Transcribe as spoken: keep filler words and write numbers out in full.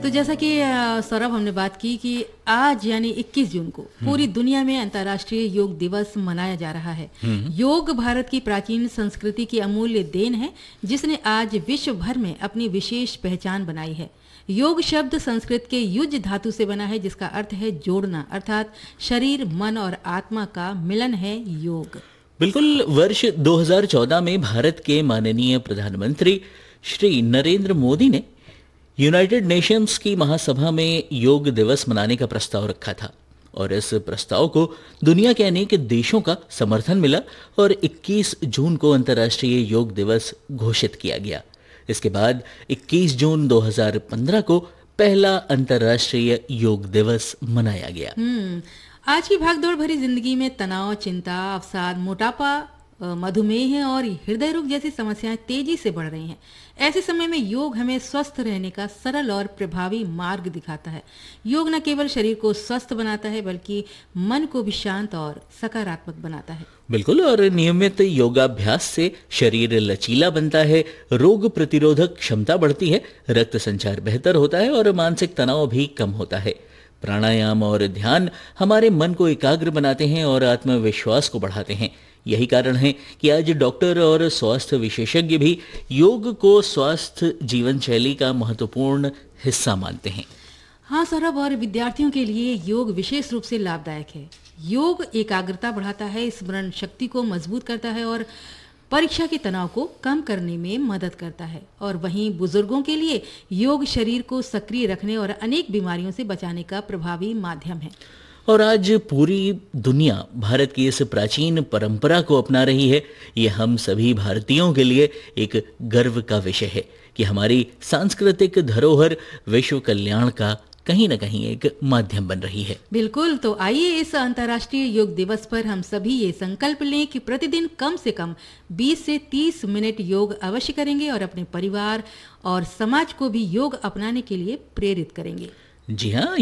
तो जैसा कि अ, सौरभ हमने बात की कि आज यानी इक्कीस जून को पूरी दुनिया में अंतर्राष्ट्रीय योग दिवस मनाया जा रहा है। योग भारत की प्राचीन संस्कृति की अमूल्य देन है, जिसने आज विश्व भर में अपनी विशेष पहचान बनाई है। योग शब्द संस्कृत के युज धातु से बना है, जिसका अर्थ है जोड़ना, अर्थात शरीर, मन और आत्मा का मिलन है योग। बिल्कुल। वर्ष दो हज़ार चौदह में भारत के माननीय प्रधानमंत्री श्री नरेंद्र मोदी ने यूनाइटेड नेशंस की महासभा में योग दिवस मनाने का प्रस्ताव रखा था और इस प्रस्ताव को दुनिया के अनेक देशों का समर्थन मिला और इक्कीस जून को अंतर्राष्ट्रीय योग दिवस घोषित किया गया। इसके बाद इक्कीस जून दो हज़ार पंद्रह को पहला अंतर्राष्ट्रीय योग दिवस मनाया गया। हम्म आज की भागदौड़ भरी जिंदगी में तनाव, चिंता, अवसाद, मोटापा, मधुमेह और हृदय रोग जैसी समस्याएं तेजी से बढ़ रही हैं। ऐसे समय में योग हमें स्वस्थ रहने का सरल और प्रभावी मार्ग दिखाता है। योग न केवल शरीर को स्वस्थ बनाता है, बल्कि मन को भी शांत और सकारात्मक बनाता है। बिल्कुल। और नियमित योगाभ्यास से शरीर लचीला बनता है, रोग प्रतिरोधक क्षमता बढ़ती है, रक्त संचार बेहतर होता है और मानसिक तनाव भी कम होता है। प्राणायाम और ध्यान हमारे मन को एकाग्र बनाते हैं और आत्मविश्वास को बढ़ाते हैं। यही कारण है कि आज डॉक्टर और स्वास्थ्य विशेषज्ञ भी योग को स्वास्थ्य जीवन शैली का महत्वपूर्ण हिस्सा मानते हैं। हाँ सौरभ, और विद्यार्थियों के लिए योग विशेष रूप से लाभदायक है। योग एकाग्रता बढ़ाता है, स्मरण शक्ति को मजबूत करता है और परीक्षा के तनाव को कम करने में मदद करता है। और वहीं बुजुर्गों के लिए योग शरीर को सक्रिय रखने और अनेक बीमारियों से बचाने का प्रभावी माध्यम है। और आज पूरी दुनिया भारत की इस प्राचीन परंपरा को अपना रही है। ये हम सभी भारतीयों के लिए एक गर्व का विषय है कि हमारी सांस्कृतिक धरोहर विश्व कल्याण का कहीं न कहीं एक माध्यम बन रही है। बिल्कुल। तो आइए इस अंतर्राष्ट्रीय योग दिवस पर हम सभी ये संकल्प लें कि प्रतिदिन कम से कम बीस से तीस मिनट योग अवश्य करेंगे और अपने परिवार और समाज को भी योग अपनाने के लिए प्रेरित करेंगे। जी हाँ।